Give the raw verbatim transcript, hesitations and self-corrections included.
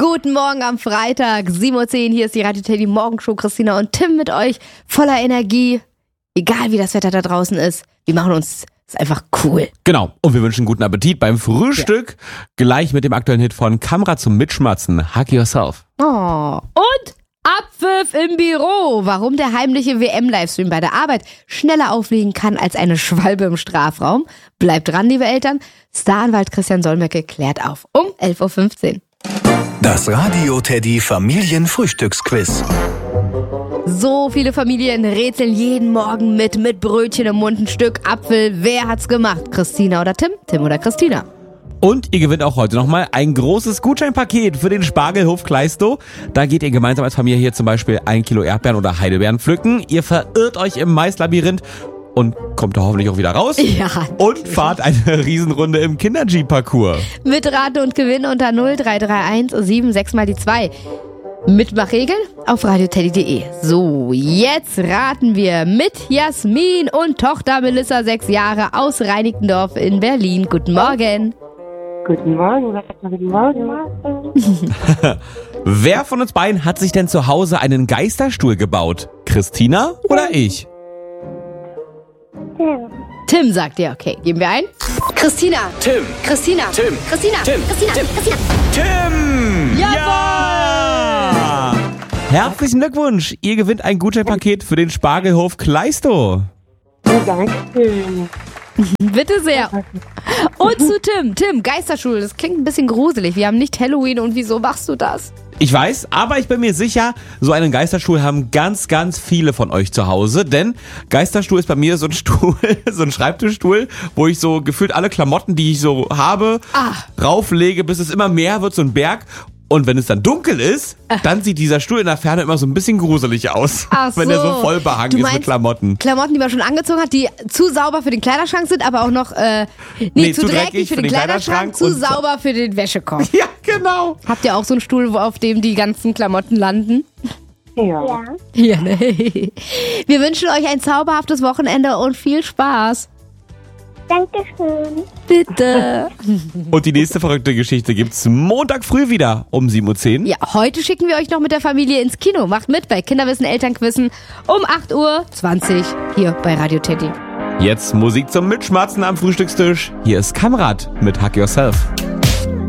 Guten Morgen am Freitag, sieben Uhr zehn. Hier ist die Radio Teddy Morgenshow. Christina und Tim mit euch, voller Energie. Egal wie das Wetter da draußen ist, wir machen uns, ist einfach cool. Genau, und wir wünschen guten Appetit beim Frühstück. Ja. Gleich mit dem aktuellen Hit von Kamra zum Mitschmatzen, Hug Yourself. Oh, und Abpfiff im Büro. Warum der heimliche W M-Livestream bei der Arbeit schneller auflegen kann als eine Schwalbe im Strafraum. Bleibt dran, liebe Eltern. Staranwalt Christian Solmecke klärt auf um elf Uhr fünfzehn. Das Radio Teddy Familienfrühstücksquiz. So viele Familien rätseln jeden Morgen mit, mit Brötchen im Mund, ein Stück Apfel. Wer hat's gemacht? Christina oder Tim? Tim oder Christina? Und ihr gewinnt auch heute nochmal ein großes Gutscheinpaket für den Spargelhof Kleistow. Da geht ihr gemeinsam als Familie hier zum Beispiel ein Kilo Erdbeeren oder Heidelbeeren pflücken. Ihr verirrt euch im Maislabyrinth und kommt da hoffentlich auch wieder raus. Ja. Und fahrt eine Riesenrunde im Kinder-Jeep-Parcours. Mit Rate und Gewinn unter null drei drei eins sieben sechs mal die zwei. Mitmachregeln auf radioteddy punkt de. So, jetzt raten wir mit Jasmin und Tochter Melissa, sechs Jahre, aus Reinickendorf in Berlin. Guten Morgen. Guten Morgen, guten Morgen. Wer von uns beiden hat sich denn zu Hause einen Geisterstuhl gebaut? Christina oder ich? Tim. Tim sagt ihr, okay. Geben wir ein. Christina. Tim. Christina. Tim. Christina. Tim. Christina. Tim. Christina. Tim! Jawohl! Ja! Herzlichen Glückwunsch! Ihr gewinnt ein Gutscheinpaket für den Spargelhof Kleistow. Oh, danke schön. Bitte sehr. Und zu Tim. Tim, Geisterstuhl, das klingt ein bisschen gruselig. Wir haben nicht Halloween und wieso machst du das? Ich weiß, aber ich bin mir sicher, so einen Geisterstuhl haben ganz, ganz viele von euch zu Hause, denn Geisterstuhl ist bei mir so ein Stuhl, so ein Schreibtischstuhl, wo ich so gefühlt alle Klamotten, die ich so habe, Ah. rauflege, bis es immer mehr wird, so ein Berg. Und wenn es dann dunkel ist, dann sieht dieser Stuhl in der Ferne immer so ein bisschen gruselig aus, Ach wenn so. er so voll behangen Du ist meinst mit Klamotten. Klamotten, die man schon angezogen hat, die zu sauber für den Kleiderschrank sind, aber auch noch äh, nee, Nee, zu, dreckig für den, Kleiderschrank, zu und so- sauber für den Wäschekorb. Ja, genau. Habt ihr auch so einen Stuhl, wo auf dem die ganzen Klamotten landen? Ja. Ja, ne? Wir wünschen euch ein zauberhaftes Wochenende und viel Spaß. Dankeschön. Bitte. Und die nächste verrückte Geschichte gibt's Montag früh wieder um sieben Uhr zehn. Ja, heute schicken wir euch noch mit der Familie ins Kino. Macht mit bei Kinderwissen, Elternquissen um acht Uhr zwanzig hier bei Radio Teddy. Jetzt Musik zum Mitschmatzen am Frühstückstisch. Hier ist Kamrat mit Hug Yourself.